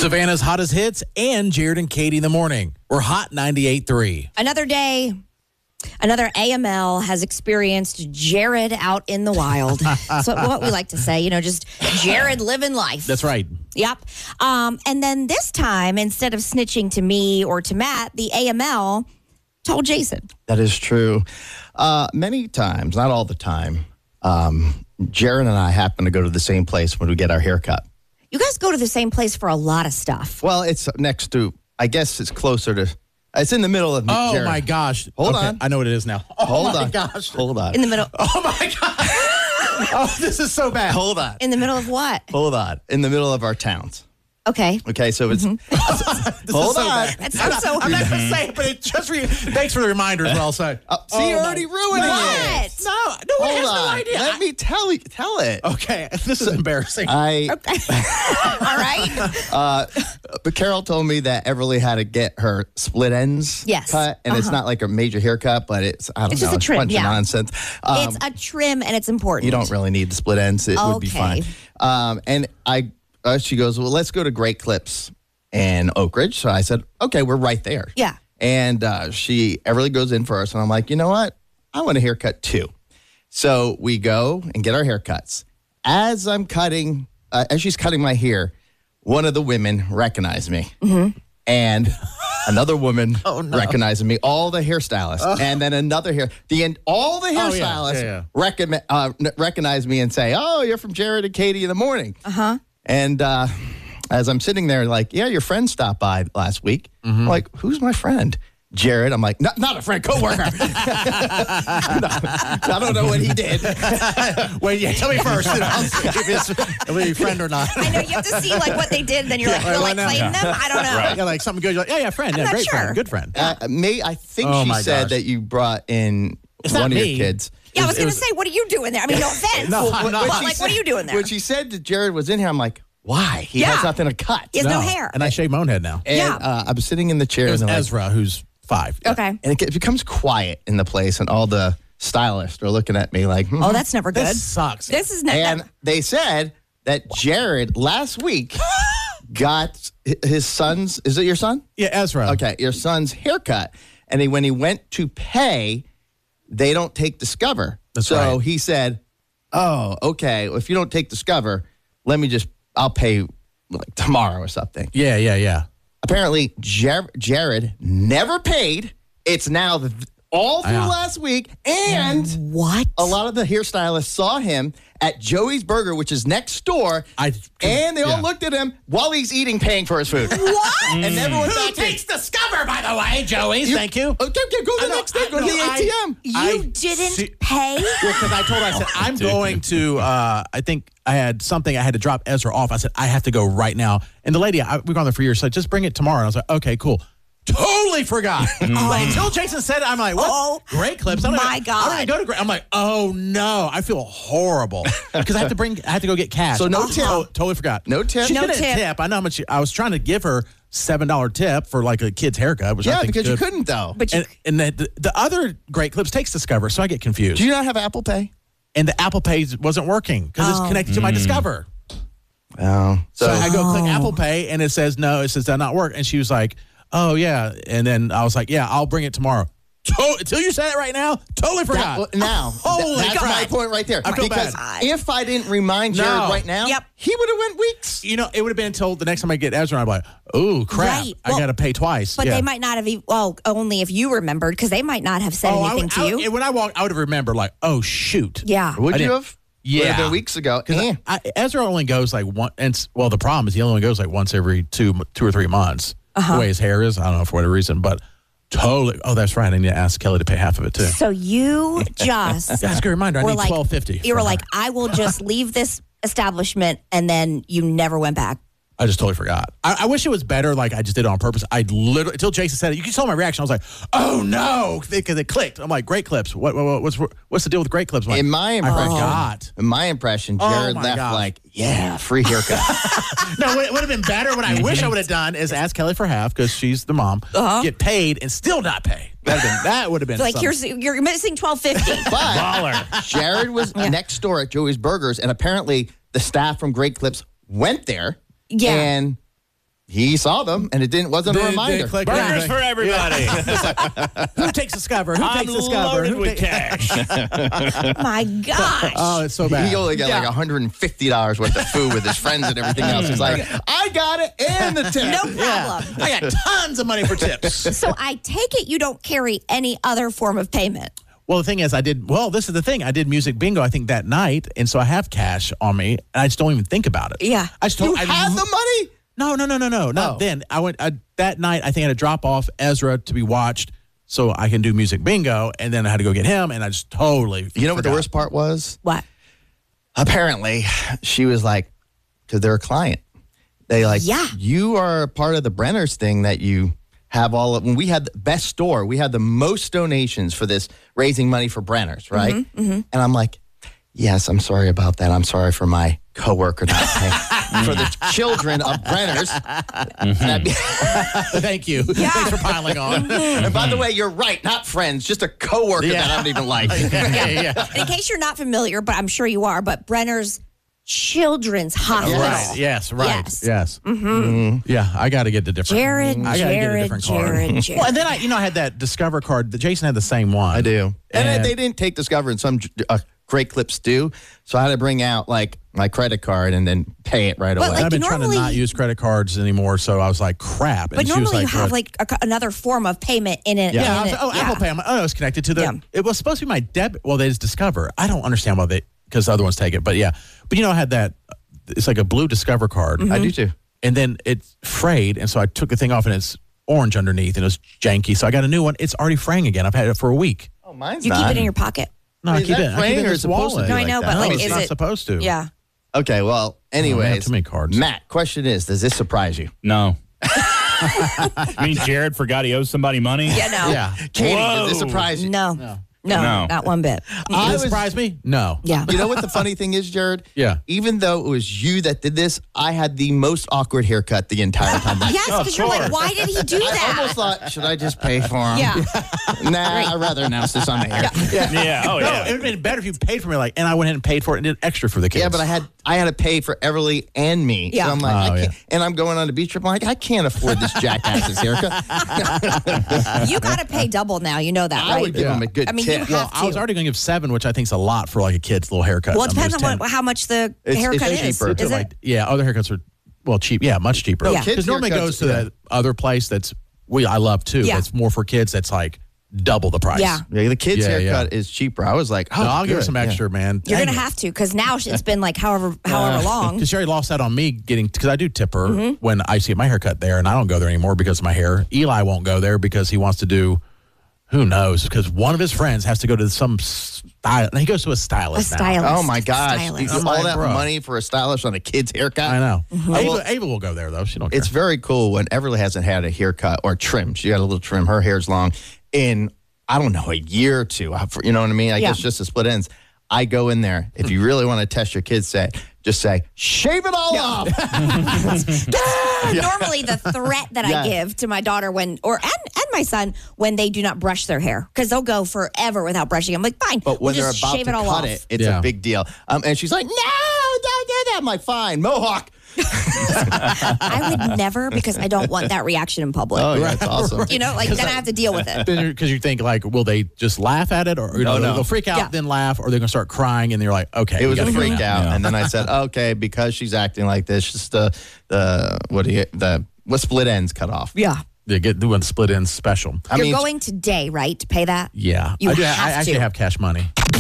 Savannah's hottest hits and Jared and Katie in the morning. We're hot 98.3. Another day, another AML has experienced Jared out in the wild. That's what we like to say, just Jared living life. That's right. Yep. And then this time, instead of snitching to me or to Matt, the AML told Jason. That is true. Many times, not all the time, Jared and I happen to go to the same place when we get our haircut. You guys go to the same place for a lot of stuff. Well, it's next to, I guess it's closer to, it's in the middle of Oh, Jared. my gosh. Hold Okay, on. I know what it is now. Oh, Hold my on. gosh. Hold on. In the middle. Oh, my gosh. Oh, this is so bad. Hold on. In the middle of what? Hold on. In the middle of our towns. Okay. Okay, so it's, hold on. That sounds so I'm not going to say it, but it just thanks for the reminder is what I'll say. See, you're already ruining What? it. No one Hold has on. no idea. Let me tell it. Okay, this is embarrassing. All right. But Carol told me that Everly had to get her split ends Yes. cut, and it's not like a major haircut, but it's, I don't It's know, just a trim, bunch yeah. of nonsense. It's a trim and it's important. You don't really need the split ends. It would be Okay. fine. And she goes, well, let's go to Great Clips in Oak Ridge. So I said, okay, we're right there. Yeah. And Everly goes in first, and I'm like, you know what? I want a haircut too. So we go and get our haircuts. As she's cutting my hair, one of the women recognized me. Mm-hmm. And another woman recognized me, all the hairstylists. And then another all the hairstylists recognize me and say, oh, you're from Jared and Katie in the morning. Uh-huh. And as I'm sitting there, like, yeah, your friend stopped by last week. I'm like, who's my friend? Jared. I'm like, not a friend, coworker. I don't know what he did. Wait, yeah, tell me first. I'll see if it's a friend or not. I know you have to see like what they did, then you're like, right, claim them? I don't know. Right. Yeah, like something good. You're like, yeah, friend. Yeah, not great sure. friend. Good friend. I think Oh, she my said gosh. that you brought in It's one not of me. your kids. Yeah, I was It going to was- say, what are you doing there? I mean, no offense. No, I'm not. But, like, what are you doing there? When she said that Jared was in here, I'm like, why? He has Yeah. nothing to cut. He has no hair. And I shave my own head now. And Yeah. I was sitting in the chair. It was and they're like, Ezra, who's 5. Okay. and it becomes quiet in the place, and all the stylists are looking at me like, Oh, that's never good. This sucks. This is not. And they said that Jared last week got his son's, is it your son? Yeah, Ezra. Okay, your son's haircut. And when he went to pay, they don't take Discover. That's so right. he said, oh, okay, well, if you don't take Discover, I'll pay like tomorrow or something. Yeah. Apparently, Jared never paid. It's now all through Yeah. last week. And What? a lot of the hairstylists saw him at Joey's Burger, which is next door. And they all looked at him while he's eating, paying for his food. What? And never went Who back in. takes Discover, by the way, Joey's? Thank you. Okay, go the next day. Go to the ATM. You didn't pay? Well, because I told her, I said, I'm going to, I think I had something, I had to drop Ezra off. I said, I have to go right now. And the lady, we've gone there for years, said, just bring it tomorrow. And I was like, okay, cool. Totally forgot. Like, until Jason said it, I'm like, what? Oh, Great Clips. my God. I'm going to go to Great. I'm like, oh no, I feel horrible. Because I have to go get cash. So no tip. Totally forgot. No tip. She's No gonna tip. tip. I know how much, I was trying to give her $7 tip for like a kid's haircut, which I Yeah, think because is you good. couldn't, though. But you, And the other Great Clips takes Discover, so I get confused. Do you not have Apple Pay? And the Apple Pay wasn't working because it's connected to my Discover. Oh. So I go click Apple Pay and it says no, it says that not work. And she was like, oh yeah. And then I was like, yeah, I'll bring it tomorrow. Until you said it right now, totally forgot. That's God. my point right there. I feel because bad. if I didn't remind Jared No. right now, Yep. he would have went weeks. You know, it would have been until the next time I get Ezra, I'm like, oh crap, Right. I Well, got to pay twice. but Yeah. they might not have, only if you remembered, because they might not have said anything to you. When I walked, I would have remembered like, oh shoot. Yeah. Would I you didn't- have? Yeah. Would have been weeks ago. Eh. Ezra only goes like one. And the problem is he only goes like once every two or 3 months. The way his hair is, I don't know for whatever reason, but totally. Oh, that's right. I need to ask Kelly to pay half of it too. So you just That's a good reminder. I were need like, $12.50. You were for like, her. I will just leave this establishment, and then you never went back. I just totally forgot. I wish it was better. Like I just did it on purpose. I literally until Jason said it. You can tell my reaction. I was like, "Oh no!" Because it clicked. I'm like, "Great Clips. What's the deal with Great Clips?" I'm like, In my I impression, forgot. Jared my left gosh. like, yeah, free haircut. No, it would have been better. What I wish I would have done is ask Kelly for half because she's the mom. Get paid and still not pay. That would have been Like something. you're missing $12.50. But Jared was next door at Joey's Burgers, and apparently the staff from Great Clips went there. Yeah. And he saw them, and it wasn't a Did- reminder. did it click? Burgers Yeah. for everybody. Who takes Discover? Who I'm takes Discover? loaded Who with takes- cash. My gosh. Oh, it's so bad. He only got like $150 worth of food with his friends and everything else. He's like, I got it and the tip. No problem. I got tons of money for tips. So I take it you don't carry any other form of payment. Well, the thing is, this is the thing. I did music bingo, I think, that night. And so I have cash on me, and I just don't even think about it. Yeah. I just You don't. had the money? No. Not Oh. then. That night, I think I had to drop off Ezra to be watched so I can do music bingo. And then I had to go get him, and I just totally You know what the forgot. worst part was? What? Apparently, she was like, because they're a client. They like, Yeah. you are a part of the Brenner's thing that you have all of. When we had the best store, we had the most donations for this raising money for Brenner's, right? And I'm like, yes, I'm sorry about that. I'm sorry for my coworker not paying for the children of Brenner's. That'd be- Thank you. Thanks for piling on. and by the way, you're right, not friends, just a coworker Yeah. that I don't even like. yeah. In case you're not familiar, but I'm sure you are, but Brenner's Children's Hospital. Right. Yes. Right. Yes. Yes. Yeah. I got to get the different. Jared, I gotta get a different card. Jared. Well, and then I had that Discover card. That Jason had the same one. I do. And And- they didn't take Discover, and some Great Clips do. So I had to bring out like my credit card and then pay it right But, away. like, I've been trying to normally- not use credit cards anymore, so I was like, crap. And But she was normally you have "What?" another form of payment in it. Yeah, in I was it. like, Apple Pay. I'm like, it's connected to the. Yeah. It was supposed to be my debit. Well, they just Discover. I don't understand why because the other ones take it. But yeah, but I had that. It's like a blue Discover card. I do too. And then it's frayed, and so I took the thing off, and it's orange underneath, and it was janky. So I got a new one. It's already fraying again. I've had it for a week. Oh, mine's You not. keep it in your pocket. No, I Is keep that it. I keep fraying it in or this is it supposed to wallet. be No, I know, like but that? like, it's is not it supposed to. Yeah. Okay, well, anyways. have too many cards. Matt, question is, does this surprise you? No. I mean, Jared forgot he owes somebody money? Yeah, no. Yeah. Katie, Whoa. does this surprise you? No. No. Not one bit. Does it surprise me? No. Yeah. You know what the funny thing is, Jared? Yeah. Even though it was you that did this, I had the most awkward haircut the entire time. Yes, because you're like, why did he do I that? almost thought, should I just pay for him? Yeah. Nah, I'd rather announce this on the air. Yeah. Oh, No, yeah. it would have been better if you paid for me, and I went ahead and paid for it and did extra for the kids. Yeah, but I had to pay for Everly and me. Yeah. So I'm like, Oh, I can't, and I'm going on a beach trip. I'm like, I can't afford this jackass's haircut. You got to pay double now. You know that, I right? would give him a good I mean, tip. you Well, have I was to. already going to give $7, which I think is a lot for like a kid's little haircut. Well, it I mean, depends on how much the It's haircut is. cheaper. Is it? Like, yeah, other haircuts are cheap. Yeah, much cheaper. Yeah. Because Kids' normally it haircuts, goes to yeah. that other place that's I love too. Yeah. That's more for kids. That's like double the price. Yeah. Yeah, the kid's Yeah, haircut is cheaper. I was like, oh, No, I'll give her good. some Yeah. extra, man. You're going to have to because now it's been like however long. Because she already lost out on me because I do tip her when I see my haircut there, and I don't go there anymore because of my hair. Eli won't go there because he wants to do, who knows, because one of his friends has to go to some style. He goes to a A stylist now. stylist. Oh my gosh! Stylist. All I'm like, that bro. money for a stylist on a kid's haircut. I know. Well, Ava will go there, though. She don't care. It's very cool when Everly hasn't had a haircut or trim. She got a little trim. Her hair's long. In, I don't know, a year or two. You know what I mean? I Yeah. guess just the split ends. I go in there. If you really want to test your kids, just say, shave it all off. Normally the threat that Yeah. I give to my daughter and my son when they do not brush their hair because they'll go forever without brushing. I'm like, fine, But when we'll they're just about shave to it all cut off. it, it's Yeah. a big deal. And she's like, no, don't do that. I'm like, fine, mohawk. I would never because I don't want that reaction in public. Oh, yeah, it's awesome. You know, like then I have to deal with it. Because you think, like, will they just laugh at it? Or, No. they'll freak out, Yeah. then laugh, or they're going to start crying, and you're like, okay. It was we a gotta go freak now. out. Yeah. And then I said, okay, because she's acting like this, just what split ends cut off. Yeah. They get doing split ends special. I You're mean, going today, right, to pay that? Yeah. You I have actually to. have cash money.